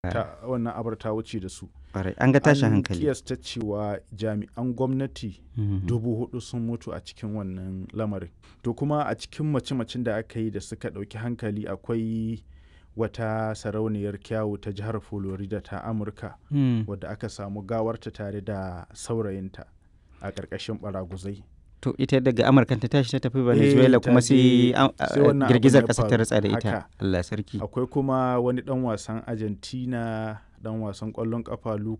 wannan abar ta wuce da su. Ƙwarai, an ga tashin hankali. An kiyasta cewa jami'an gwamnati 4,000 sun mutu a cikin wannan lamarin. To kuma a cikin mace-macen da aka yi da suka ɗauki hankali akwai wata sarauniyar kyawu ta jihar Florida ta Amurka wadda aka samu gawarta tare da saurayinta a ƙarƙashin ɓaraguzai. To ita daga Amurka ta tashi ta tafi Venezuela kuma sai girgizar ƙasa ta ratsa da ita. Allah sarki. Akwai kuma wani ɗan wasan Argentina, ɗan wasan ƙwallon ƙafa